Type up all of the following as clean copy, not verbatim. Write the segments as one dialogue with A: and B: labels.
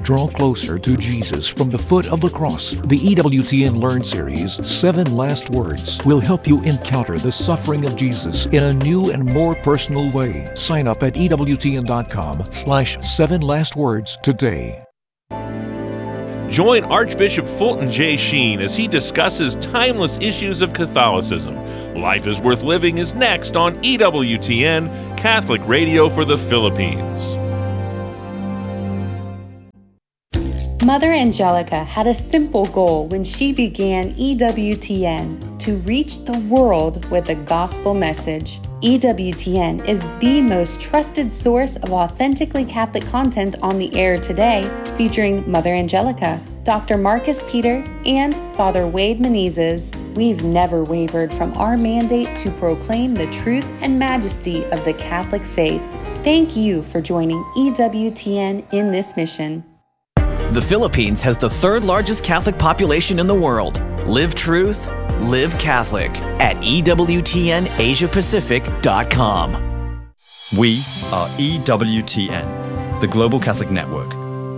A: Draw closer to Jesus from the foot of the cross. The EWTN Learn series, 7 Last Words, will help you encounter the suffering of Jesus in a new and more personal way. Sign up at EWTN.com/7lastwords today.
B: Join Archbishop Fulton J. Sheen as he discusses timeless issues of Catholicism. Life is Worth Living is next on EWTN, Catholic Radio for the Philippines.
C: Mother Angelica had a simple goal when she began EWTN: to reach the world with a gospel message. EWTN is the most trusted source of authentically Catholic content on the air today, featuring Mother Angelica, Dr. Marcus Peter, and Father Wade Menezes. We've never wavered from our mandate to proclaim the truth and majesty of the Catholic faith. Thank you for joining EWTN in this mission.
D: The Philippines has the 3rd largest Catholic population in the world. Live truth, live Catholic at EWTNAsiaPacific.com.
E: We are EWTN, the Global Catholic Network.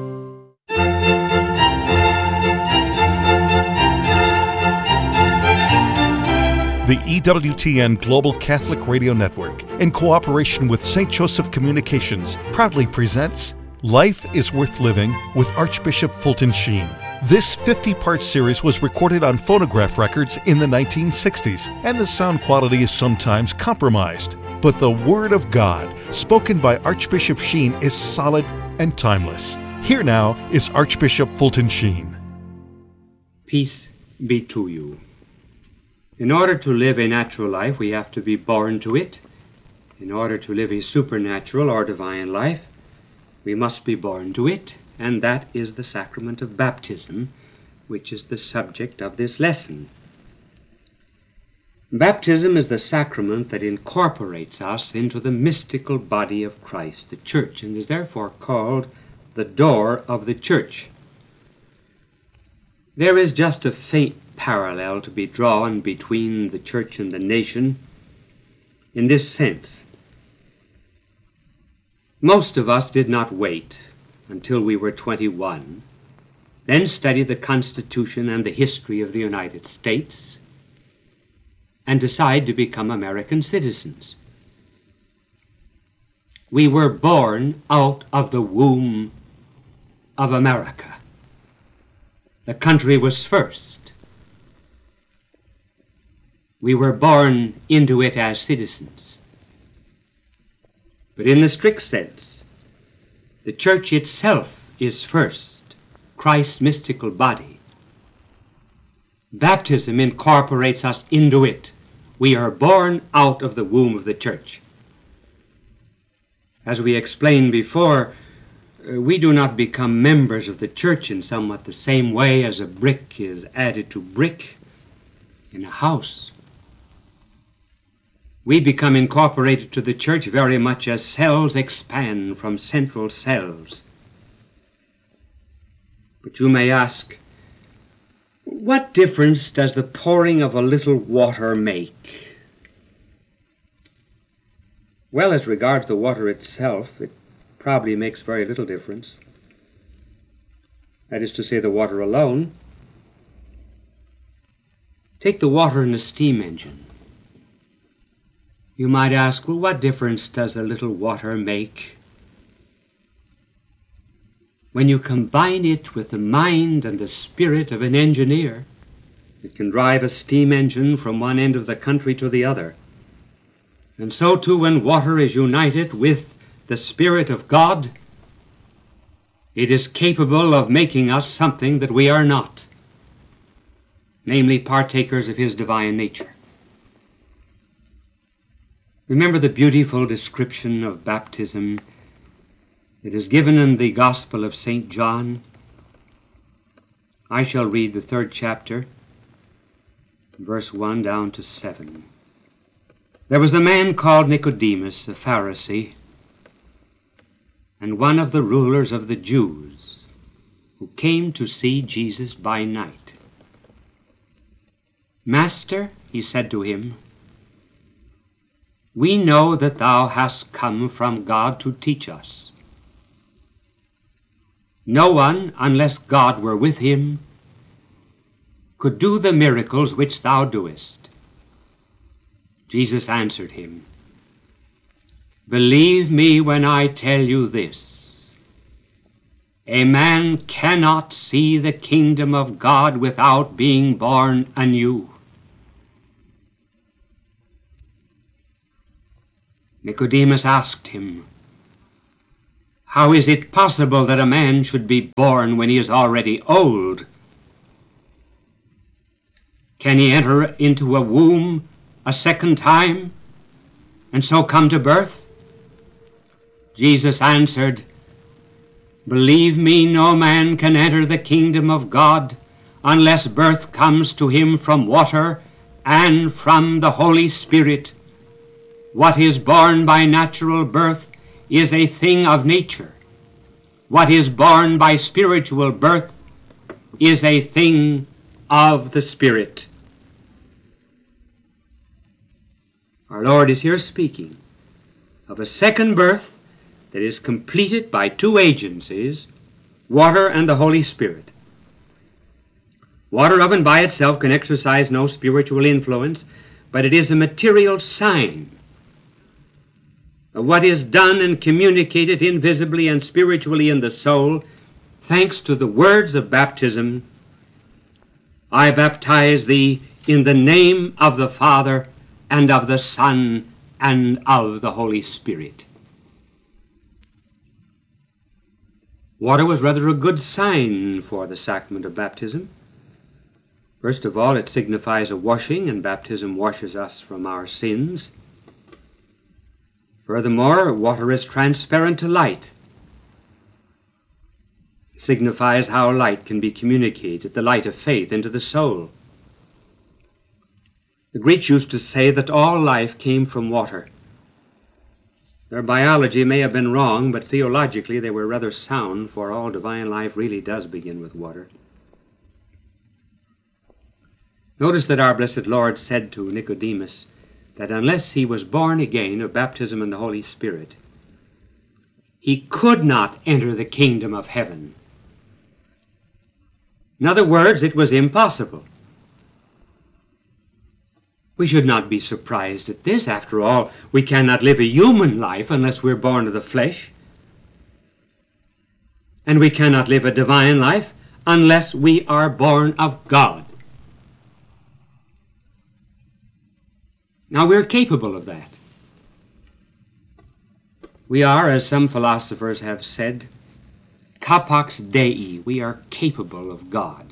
F: The EWTN Global Catholic Radio Network, in cooperation with St. Joseph Communications, proudly presents Life is Worth Living with Archbishop Fulton Sheen. This 50-part series was recorded on phonograph records in the 1960s, and the sound quality is sometimes compromised. But the Word of God, spoken by Archbishop Sheen, is solid and timeless. Here now is Archbishop Fulton Sheen.
G: Peace be to you. In order to live a natural life, we have to be born to it. In order to live a supernatural or divine life, we must be born to it, and that is the sacrament of baptism, which is the subject of this lesson. Baptism is the sacrament that incorporates us into the mystical body of Christ, the Church, and is therefore called the door of the Church. There is just a faint parallel to be drawn between the Church and the nation in this sense. Most of us did not wait until we were 21, then study the Constitution and the history of the United States, and decide to become American citizens. We were born out of the womb of America. The country was first. We were born into it as citizens. But in the strict sense, the Church itself is first, Christ's mystical body. Baptism incorporates us into it. We are born out of the womb of the Church. As we explained before, we do not become members of the Church in somewhat the same way as a brick is added to brick in a house. We become incorporated to the Church very much as cells expand from central cells. But you may ask, what difference does the pouring of a little water make? Well, as regards the water itself, it probably makes very little difference. That is to say, the water alone. Take the water in a steam engine. You might ask, well, what difference does a little water make? When you combine it with the mind and the spirit of an engineer, it can drive a steam engine from one end of the country to the other. And so too, when water is united with the Spirit of God, it is capable of making us something that we are not, namely partakers of His divine nature. Remember the beautiful description of baptism that is given in the Gospel of St. John. I shall read the 3rd chapter, verse 1 down to 7. There was a man called Nicodemus, a Pharisee, and one of the rulers of the Jews, who came to see Jesus by night. Master, he said to him, we know that thou hast come from God to teach us. no one, unless God were with him, could do the miracles which thou doest. Jesus answered him, Believe me when I tell you this, a man cannot see the kingdom of God without being born anew. Nicodemus asked him, How is it possible that a man should be born when he is already old? Can he enter into a womb a second time and so come to birth? Jesus answered, Believe me, no man can enter the kingdom of God unless birth comes to him from water and from the Holy Spirit. What is born by natural birth is a thing of nature. What is born by spiritual birth is a thing of the Spirit. Our Lord is here speaking of a second birth that is completed by two agencies, water and the Holy Spirit. Water of and by itself can exercise no spiritual influence, but it is a material sign of what is done and communicated invisibly and spiritually in the soul, thanks to the words of baptism, I baptize thee in the name of the Father and of the Son and of the Holy Spirit. Water was rather a good sign for the sacrament of baptism. First of all, it signifies a washing, and baptism washes us from our sins. Furthermore, water is transparent to light. It signifies how light can be communicated, the light of faith, into the soul. The Greeks used to say that all life came from water. Their biology may have been wrong, but theologically they were rather sound, for all divine life really does begin with water. Notice that our blessed Lord said to Nicodemus that unless he was born again of baptism in the Holy Spirit, he could not enter the kingdom of heaven. In other words, it was impossible. We should not be surprised at this. After all, we cannot live a human life unless we're born of the flesh. And we cannot live a divine life unless we are born of God. Now, we're capable of that. We are, as some philosophers have said, capax Dei. We are capable of God.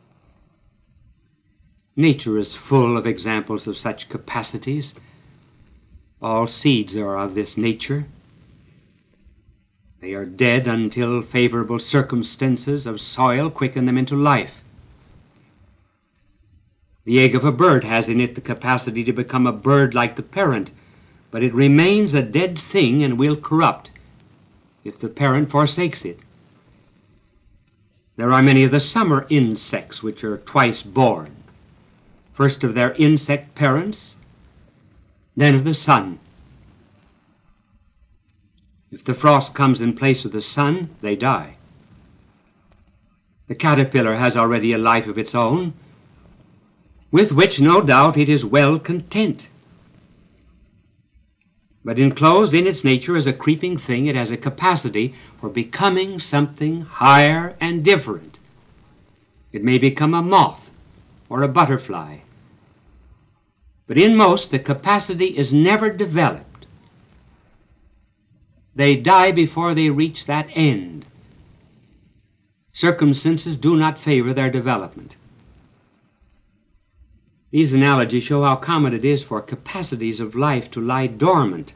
G: Nature is full of examples of such capacities. All seeds are of this nature. They are dead until favorable circumstances of soil quicken them into life. The egg of a bird has in it the capacity to become a bird like the parent, but it remains a dead thing and will corrupt if the parent forsakes it. There are many of the summer insects which are twice born, first of their insect parents, then of the sun. If the frost comes in place of the sun, they die. The caterpillar has already a life of its own, with which no doubt it is well content. But enclosed in its nature as a creeping thing, it has a capacity for becoming something higher and different. It may become a moth or a butterfly. But in most, the capacity is never developed. They die before they reach that end. Circumstances do not favor their development. These analogies show how common it is for capacities of life to lie dormant,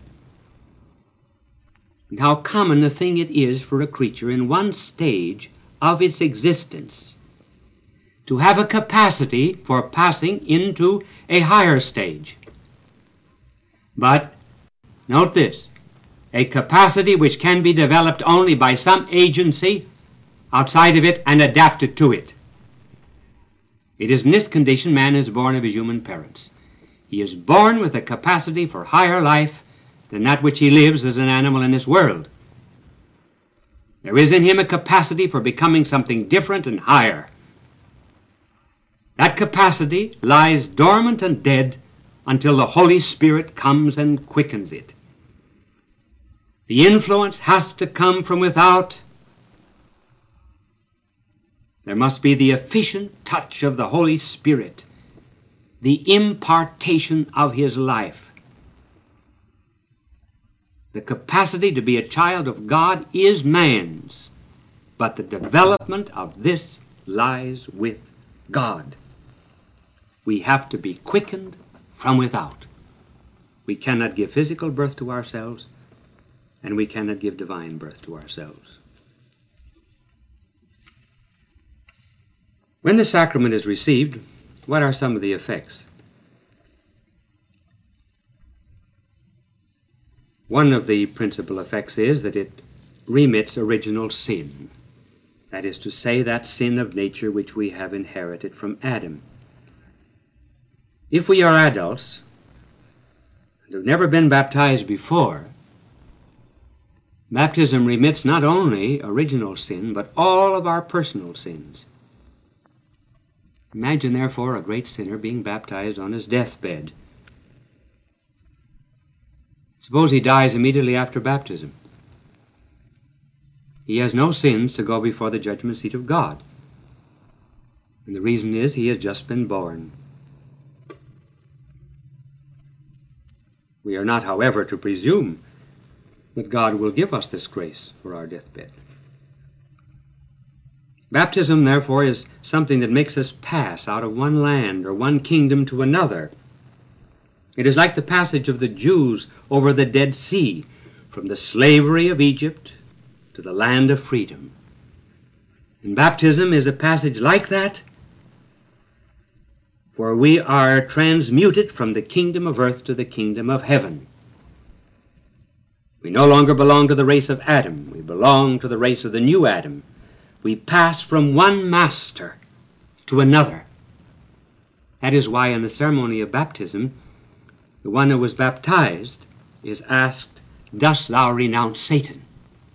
G: and how common a thing it is for a creature in one stage of its existence to have a capacity for passing into a higher stage. But note this, a capacity which can be developed only by some agency outside of it and adapted to it. It is in this condition man is born of his human parents. He is born with a capacity for higher life than that which he lives as an animal in this world. There is in him a capacity for becoming something different and higher. That capacity lies dormant and dead until the Holy Spirit comes and quickens it. The influence has to come from without. There must be the efficient touch of the Holy Spirit, the impartation of his life. The capacity to be a child of God is man's, but the development of this lies with God. We have to be quickened from without. We cannot give physical birth to ourselves, and we cannot give divine birth to ourselves. When the sacrament is received, what are some of the effects? One of the principal effects is that it remits original sin. That is to say, that sin of nature which we have inherited from Adam. If we are adults and have never been baptized before, baptism remits not only original sin, but all of our personal sins. Imagine, therefore, a great sinner being baptized on his deathbed. Suppose he dies immediately after baptism. He has no sins to go before the judgment seat of God. And the reason is he has just been born. We are not, however, to presume that God will give us this grace for our deathbed. Baptism, therefore, is something that makes us pass out of one land or one kingdom to another. It is like the passage of the Jews over the Dead Sea, from the slavery of Egypt to the land of freedom. And baptism is a passage like that, for we are transmuted from the kingdom of earth to the kingdom of heaven. We no longer belong to the race of Adam. We belong to the race of the new Adam. We pass from one master to another. That is why in the ceremony of baptism, the one who was baptized is asked, "Dost thou renounce Satan?"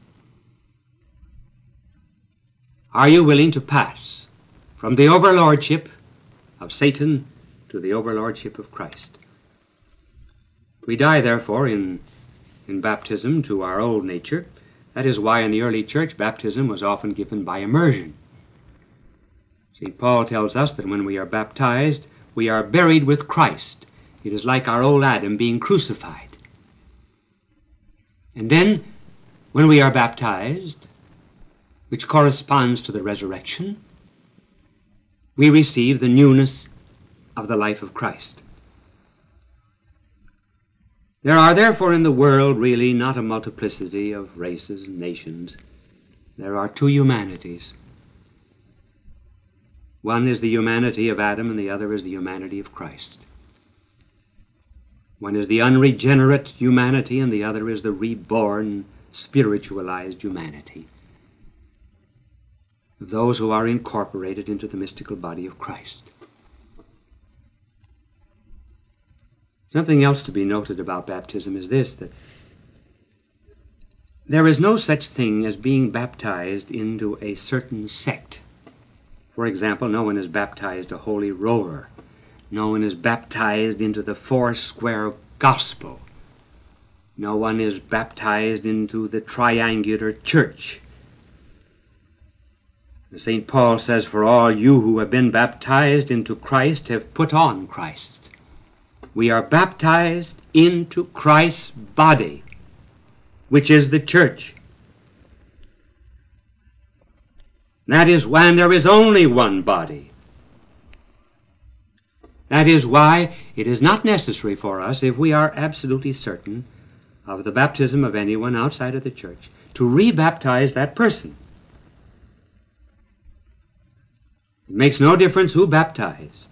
G: Are you willing to pass from the overlordship of Satan to the overlordship of Christ? We die, therefore, in baptism to our old nature. That is why in the early church baptism was often given by immersion. St. Paul tells us that when we are baptized, we are buried with Christ. It is like our old Adam being crucified. And then, when we are baptized, which corresponds to the resurrection, we receive the newness of the life of Christ. There are therefore in the world really not a multiplicity of races and nations. There are two humanities. One is the humanity of Adam and the other is the humanity of Christ. One is the unregenerate humanity and the other is the reborn, spiritualized humanity of those who are incorporated into the mystical body of Christ. Something else to be noted about baptism is this, that there is no such thing as being baptized into a certain sect. For example, no one is baptized a holy roller. No one is baptized into the Foursquare gospel. No one is baptized into the triangular church. St. Paul says, "For all you who have been baptized into Christ have put on Christ." We are baptized into Christ's body, which is the church. That is when there is only one body. That is why it is not necessary for us, if we are absolutely certain of the baptism of anyone outside of the church, to rebaptize that person. It makes no difference who baptized.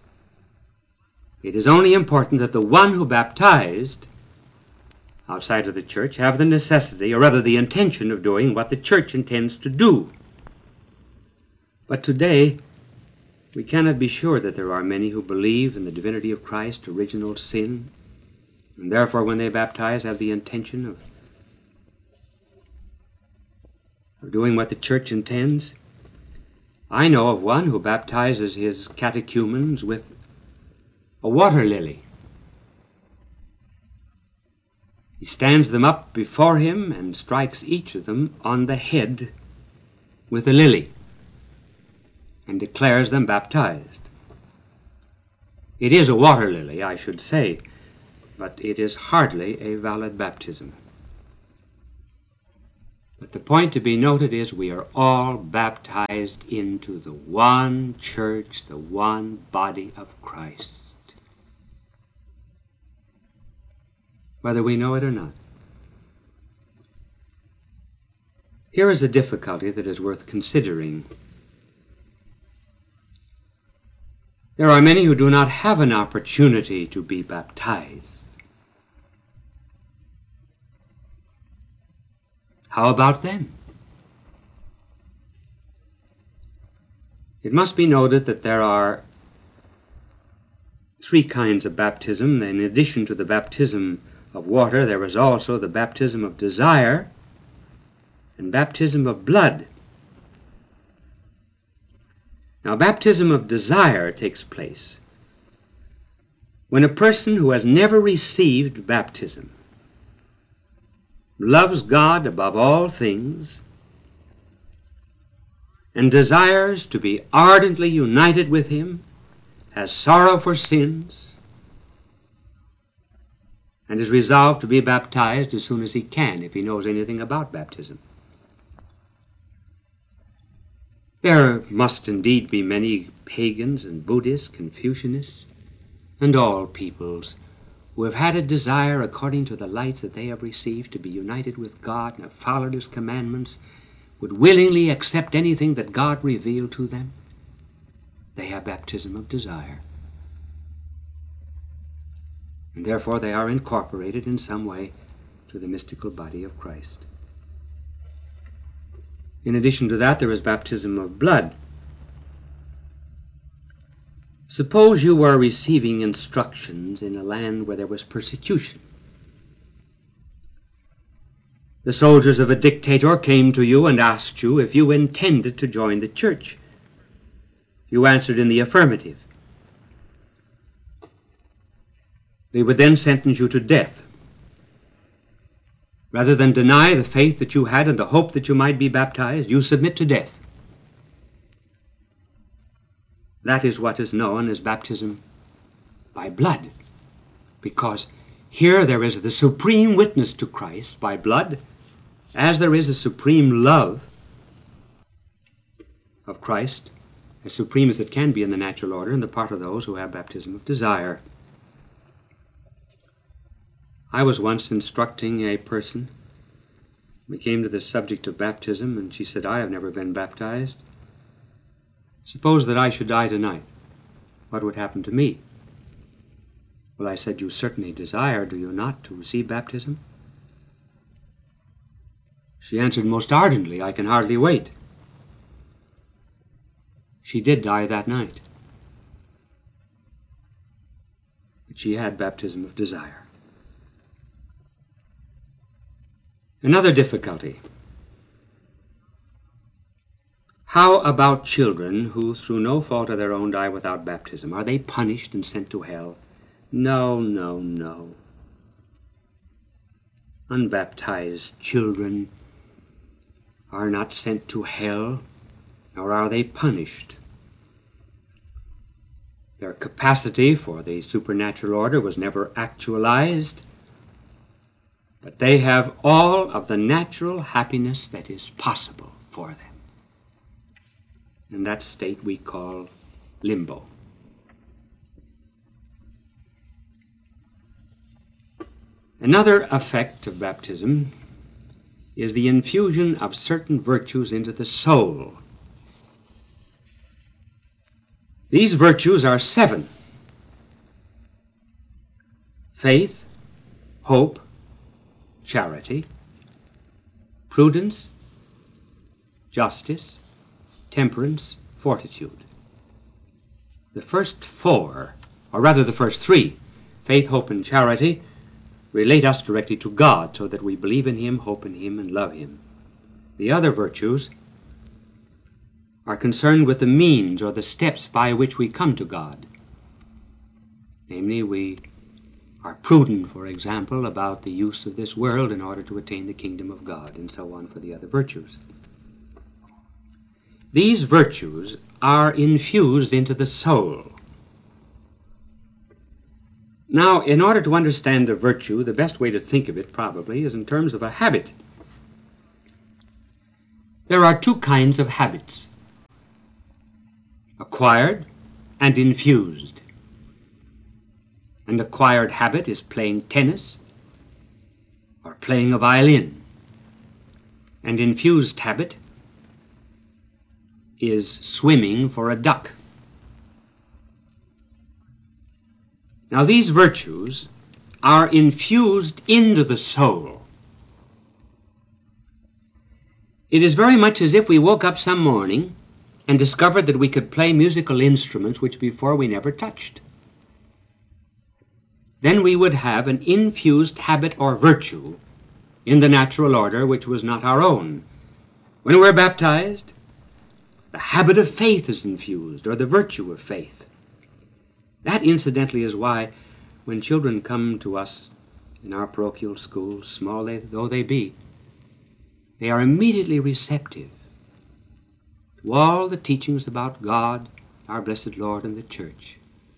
G: It is only important that the one who baptized outside of the church have the necessity, or rather the intention, of doing what the church intends to do. But today, we cannot be sure that there are many who believe in the divinity of Christ, original sin, and therefore when they baptize have the intention of doing what the church intends. I know of one who baptizes his catechumens with a water lily. He stands them up before him and strikes each of them on the head with a lily and declares them baptized. It is a water lily, I should say, but it is hardly a valid baptism. But the point to be noted is we are all baptized into the one church, the one body of Christ, whether we know it or not. Here is a difficulty that is worth considering. There are many who do not have an opportunity to be baptized. How about them? It must be noted that there are three kinds of baptism. In addition to the baptism of water, there is also the baptism of desire and baptism of blood. Now, baptism of desire takes place when a person who has never received baptism loves God above all things and desires to be ardently united with Him, has sorrow for sins, and is resolved to be baptized as soon as he can, if he knows anything about baptism. There must indeed be many pagans and Buddhists, Confucianists, and all peoples who have had a desire according to the lights that they have received to be united with God and have followed His commandments, would willingly accept anything that God revealed to them. They have baptism of desire. And therefore they are incorporated in some way to the mystical body of Christ. In addition to that, there is baptism of blood. Suppose you were receiving instructions in a land where there was persecution. The soldiers of a dictator came to you and asked you if you intended to join the church. You answered in the affirmative. They would then sentence you to death. Rather than deny the faith that you had and the hope that you might be baptized, you submit to death. That is what is known as baptism by blood, because here there is the supreme witness to Christ by blood, as there is a supreme love of Christ, as supreme as it can be in the natural order, on the part of those who have baptism of desire. I was once instructing a person. We came to the subject of baptism, and she said, I have never been baptized. Suppose that I should die tonight. What would happen to me? Well, I said, you certainly desire, do you not, to receive baptism? She answered most ardently, I can hardly wait. She did die that night. But she had baptism of desire. Another difficulty. How about children who, through no fault of their own, die without baptism? Are they punished and sent to hell? No, no, no. Unbaptized children are not sent to hell, nor are they punished. Their capacity for the supernatural order was never actualized, but they have all of the natural happiness that is possible for them. And that state we call limbo. Another effect of baptism is the infusion of certain virtues into the soul. These virtues are 7: faith, hope, charity, prudence, justice, temperance, fortitude. The first 4, or rather the first 3, faith, hope, and charity, relate us directly to God, so that we believe in Him, hope in Him, and love Him. The other virtues are concerned with the means or the steps by which we come to God. Namely, we are prudent, for example, about the use of this world in order to attain the kingdom of God, and so on for the other virtues. These virtues are infused into the soul. Now, in order to understand a virtue, the best way to think of it probably is in terms of a habit. There are two kinds of habits: acquired and infused. An acquired habit is playing tennis or playing a violin. An infused habit is swimming for a duck. Now, these virtues are infused into the soul. It is very much as if we woke up some morning and discovered that we could play musical instruments which before we never touched. Then we would have an infused habit or virtue in the natural order which was not our own. When we're baptized, the habit of faith is infused, or the virtue of faith. That, incidentally, is why when children come to us in our parochial schools, small though they be, they are immediately receptive to all the teachings about God, our blessed Lord, and the Church.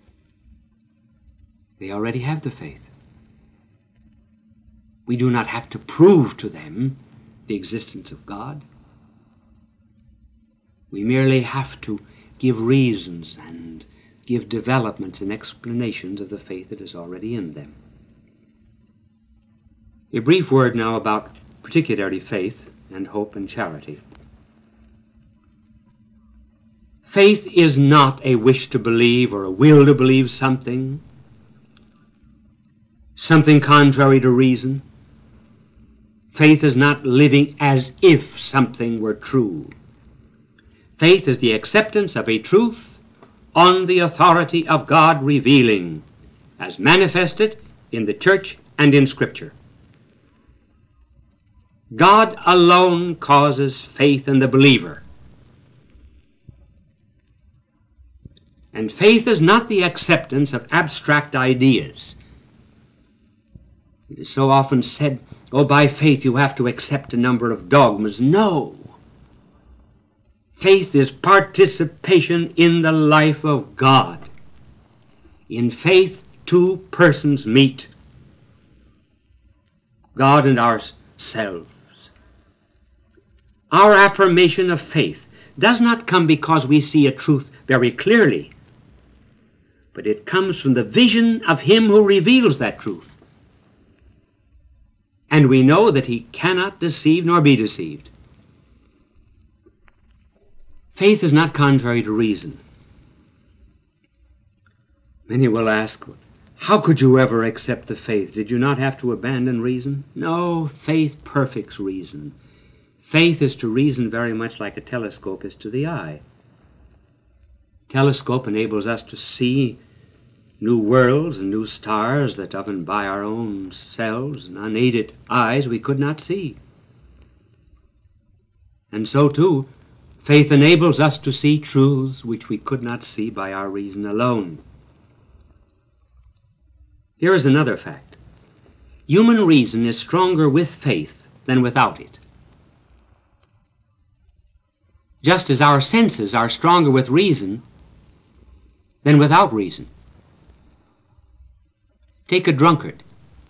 G: They already have the faith. We do not have to prove to them the existence of God. We merely have to give reasons and give developments and explanations of the faith that is already in them. A brief word now about particularly faith and hope and charity. Faith is not a wish to believe or a will to believe something contrary to reason. Faith is not living as if something were true. Faith is the acceptance of a truth on the authority of God revealing, as manifested in the Church and in Scripture. God alone causes faith in the believer. And faith is not the acceptance of abstract ideas. It is so often said, oh, by faith you have to accept a number of dogmas. No. Faith is participation in the life of God. In faith, two persons meet, God and ourselves. Our affirmation of faith does not come because we see a truth very clearly, but it comes from the vision of Him who reveals that truth. And we know that He cannot deceive nor be deceived. Faith is not contrary to reason. Many will ask, how could you ever accept the faith? Did you not have to abandon reason? No, faith perfects reason. Faith is to reason very much like a telescope is to the eye. Telescope enables us to see new worlds and new stars that of and by our own selves and unaided eyes we could not see. And so too, faith enables us to see truths which we could not see by our reason alone. Here is another fact. Human reason is stronger with faith than without it. Just as our senses are stronger with reason than without reason. Take a drunkard.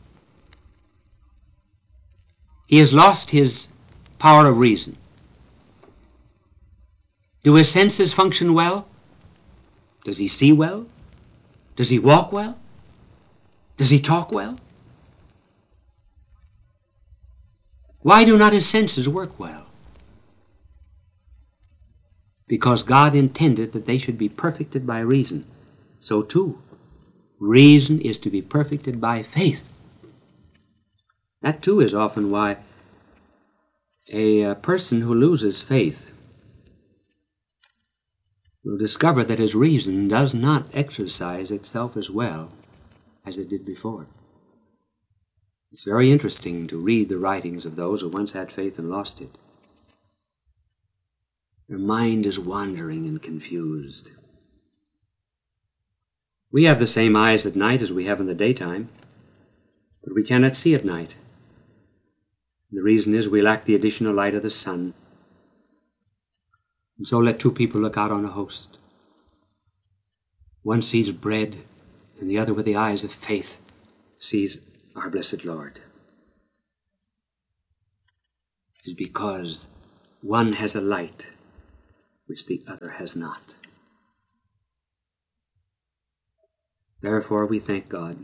G: He has lost his power of reason. Do his senses function well? Does he see well? Does he walk well? Does he talk well? Why do not his senses work well? Because God intended that they should be perfected by reason. So too, reason is to be perfected by faith. That too is often why a person who loses faith will discover that his reason does not exercise itself as well as it did before. It's very interesting to read the writings of those who once had faith and lost it. Your mind is wandering and confused. We have the same eyes at night as we have in the daytime, but we cannot see at night. The reason is we lack the additional light of the sun. And so let two people look out on a host. One sees bread, and the other with the eyes of faith sees our blessed Lord. It is because one has a light which the other has not. Therefore we thank God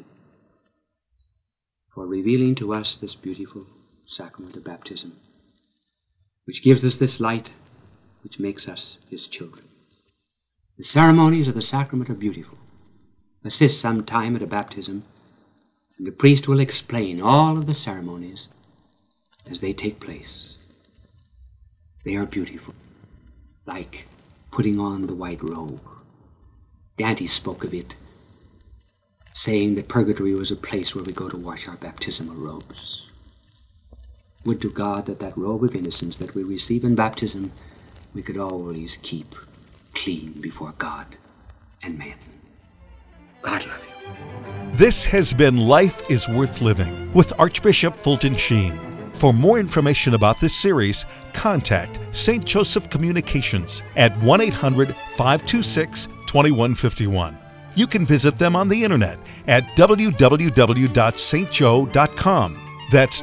G: for revealing to us this beautiful sacrament of baptism, which gives us this light which makes us his children. The ceremonies of the sacrament are beautiful. Assist some time at a baptism, and the priest will explain all of the ceremonies as they take place. They are beautiful, like putting on the white robe. Dante spoke of it, saying that purgatory was a place where we go to wash our baptismal robes. Would to God that that robe of innocence that we receive in baptism we could always keep clean before God and man. God love you.
F: This has been Life is Worth Living with Archbishop Fulton Sheen. For more information about this series, contact St. Joseph Communications at 1-800-526-2151. You can visit them on the internet at www.stjoe.com. That's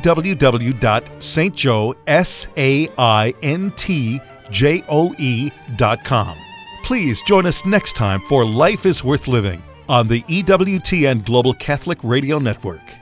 F: www.stjoe.com. Please join us next time for Life is Worth Living on the EWTN Global Catholic Radio Network.